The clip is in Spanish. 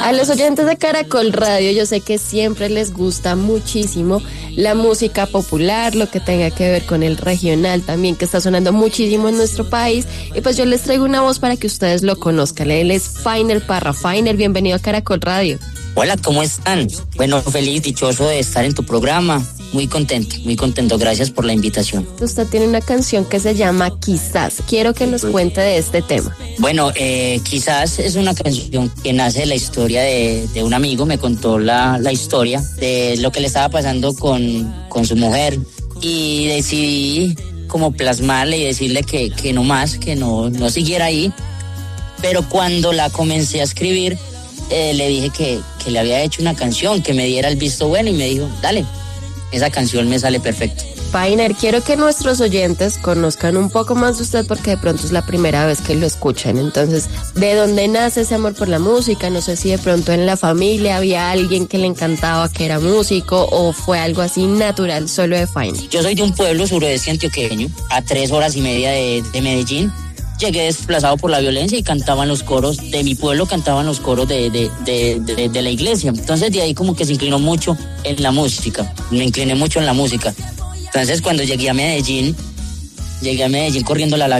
A los oyentes de Caracol Radio, yo sé que siempre les gusta muchísimo la música popular, lo que tenga que ver con el regional también, que está sonando muchísimo en nuestro país. Y pues yo les traigo una voz para que ustedes lo conozcan. Él es Fainer Parra. Fainer, bienvenido a Caracol Radio. Hola, ¿cómo están? Bueno, feliz, dichoso de estar en tu programa. Muy contento. Gracias por la invitación. Usted tiene una canción que se llama Quizás. Quiero que nos cuente de este tema. Bueno, Quizás es una canción que nace de la historia de un amigo. Me contó la historia de lo que le estaba pasando con su mujer. Y decidí como plasmarle y decirle que no más, que no siguiera ahí. Pero cuando la comencé a escribir, le dije que le había hecho una canción, que me diera el visto bueno, y me dijo, dale, esa canción me sale perfecto. Fainer, quiero que nuestros oyentes conozcan un poco más de usted porque de pronto es la primera vez que lo escuchan. Entonces, ¿de dónde nace ese amor por la música? No sé si de pronto en la familia había alguien que le encantaba, que era músico, o fue algo así natural solo de Fainer. Yo soy de un pueblo suroeste antioqueño, a 3 horas y media de Medellín. Llegué desplazado por la violencia y cantaban los coros de mi pueblo, cantaban los coros de la iglesia. Entonces de ahí como que se inclinó mucho en la música, me incliné mucho en la música. Entonces cuando llegué a Medellín corriendo la